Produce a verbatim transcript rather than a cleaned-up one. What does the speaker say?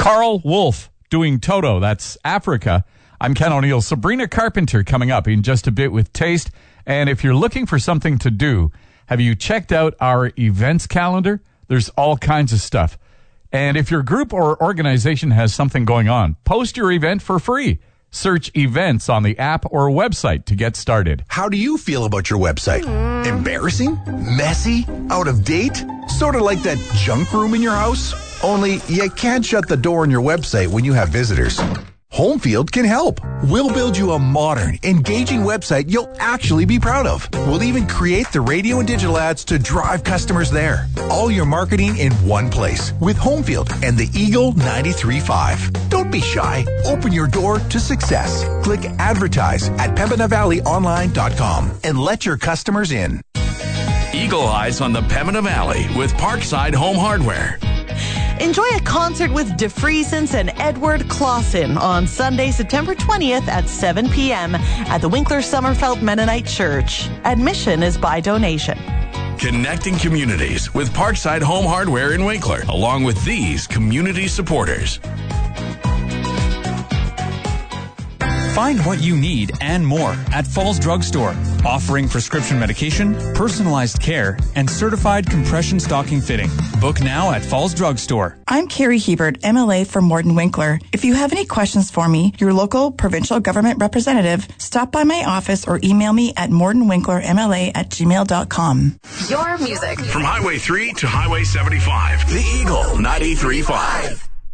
Carl Wolf doing Toto. That's Africa. I'm Ken O'Neill. Sabrina Carpenter coming up in just a bit with Taste. And if you're looking for something to do, have you checked out our events calendar? There's all kinds of stuff. And if your group or organization has something going on, post your event for free. Search events on the app or website to get started. How do you feel about your website? Embarrassing? Messy? Out of date? Sort of like that junk room in your house? Only you can't shut the door on your website when you have visitors. Homefield can help. We'll build you a modern, engaging website you'll actually be proud of. We'll even create the radio and digital ads to drive customers there. All your marketing in one place with Homefield and the Eagle ninety-three point five. Don't be shy. Open your door to success. Click advertise at pembina valley online dot com and let your customers in. Eagle Eyes on the Pembina Valley with Parkside Home Hardware. Enjoy a concert with DeFriesens and Edward Clausen on Sunday, September twentieth at seven p.m. at the Winkler Sommerfeld Mennonite Church. Admission is by donation. Connecting communities with Parkside Home Hardware in Winkler, along with these community supporters. Find what you need and more at Falls Drug Store, offering prescription medication, personalized care, and certified compression stocking fitting. Book now at Falls Drug Store. I'm Carrie Hebert, M L A for Morden Winkler. If you have any questions for me, your local provincial government representative, stop by my office or email me at mordenwinklermla at gmail dot com. Your music. From Highway three to Highway seventy-five, the Eagle ninety-three point five.